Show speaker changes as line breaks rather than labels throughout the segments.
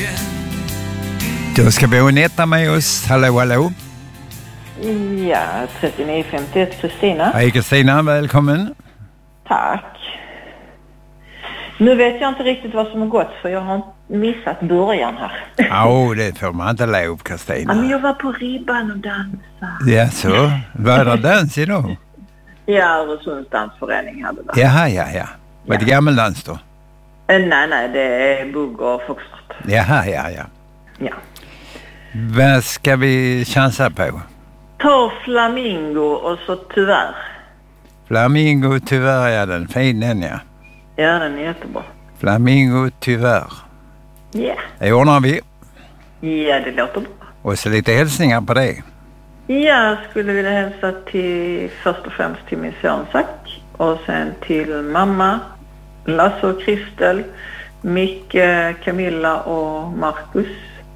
Då ska vi ha en etta med oss. Hallå, hallå.
Ja, 3951 Kristina.
Hej Kristina, välkommen.
Tack. Nu vet jag inte riktigt vad som har gått för jag har missat början här.
Ja, det får man inte lov, Kristina.
Ja, men jag var på ribban och dansade.
Ja, så. Var det dans idag?
Ja, Öresundsdansförening hade det.
Jaha. Var det gammeldans då?
Nej, det är bugg och foxtrot.
Jaha.
Ja.
Vad ska vi chansa på?
Ta flamingo och så tyvärr.
Flamingo, tyvärr, ja, den fin den, ja.
Ja, den är jättebra.
Flamingo, tyvärr.
Ja.
Det ordnar vi.
Ja, det låter bra.
Och så lite hälsningar på det.
Jag skulle vilja hälsa till först och främst till min son Zack och sen till mamma, Lasse och Kristel, Micke, Camilla och Marcus,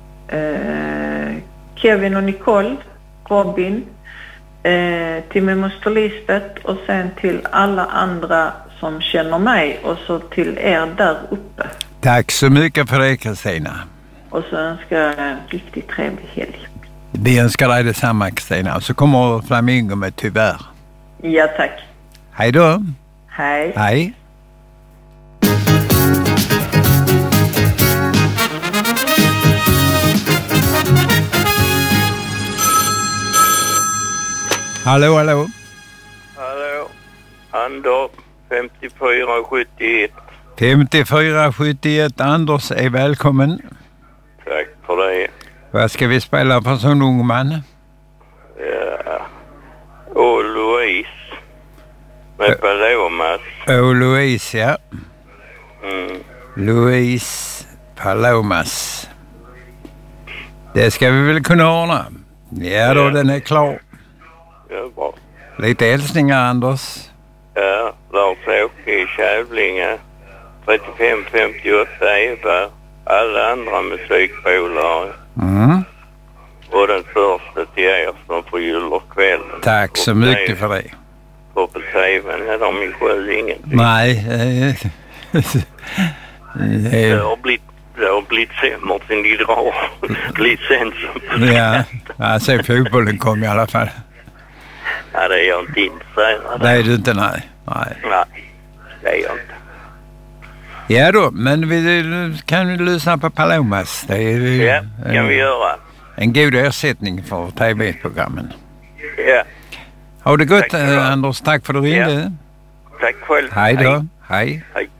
Kevin och Nicole, Robin, till min moster Lisbeth och sen till alla andra som känner mig och så till er där uppe.
Tack så mycket för det, Kristina.
Och så önskar jag en riktigt trevlig helg.
Vi önskar dig detsamma, Kristina. Och så kommer Flamingo med tyvärr.
Ja, tack.
Hej då.
Hej.
Hej. Hallå.
Hallå, Anders, 5471.
5471, Anders är välkommen.
Tack för det.
Vad ska vi spela för sån ung man?
Ja, och Louise med Palomas.
Och Louise, ja. Louise Palomas. Det ska vi väl kunna ordna. Ja då, den är klar.
Ja, bra.
Lite hälsningar, Anders.
Ja, Lars-Åke i Kävlinge, 3558 Eva, alla andra musikpolare. Och den första till er som får julkvällen.
Tack så mycket för det.
På TV:n är de ju själv ingenting.
Nej,
Det har blivit sämre sen de drar licensen.
Ja, alltså fotbollen kom i alla fall.
Ja, det är jag inte intresserad.
Det är du inte, nej.
Nej, det är jag inte.
Ja då, men vi kan lyssna på Palomas. Det är
Ja, kan vi göra.
En god ersättning för tv-programmen.
Ja.
Ha det gott,
Tack,
Anders. Tack för att du ringde.
Ja. Tack själv.
Hej då. Hej.
Hej.